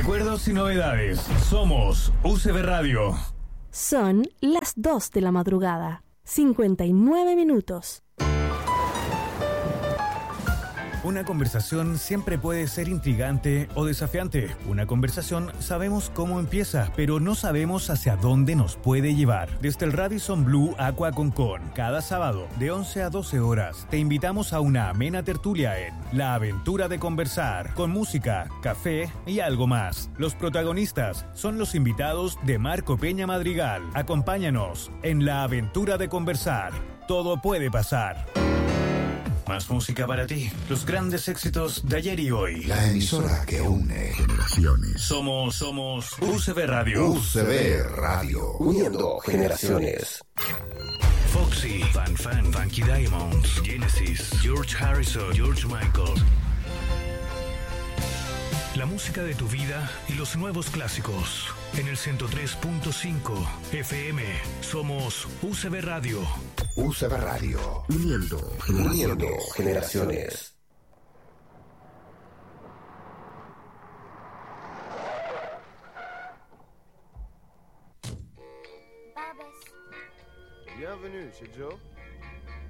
Recuerdos y novedades. Somos UCB Radio. Son las 2 de la madrugada, 59 minutos. Una conversación siempre puede ser intrigante o desafiante. Una conversación sabemos cómo empieza, pero no sabemos hacia dónde nos puede llevar. Desde el Radisson Blu Aqua Concon, cada sábado de 11 a 12 horas, te invitamos a una amena tertulia en La Aventura de Conversar, con música, café y algo más. Los protagonistas son los invitados de Marco Peña Madrigal. Acompáñanos en La Aventura de Conversar. Todo puede pasar. Más música para ti. Los grandes éxitos de ayer y hoy. La emisora que une generaciones. Somos UCB Radio. UCB Radio. Uniendo generaciones. Foxy, Van Fan, Funky Diamonds, Genesis, George Harrison, George Michael. La música de tu vida y los nuevos clásicos. En el 103.5 FM. Somos UCB Radio. UCB Radio. Uniendo generaciones. Bienvenue chez Joe.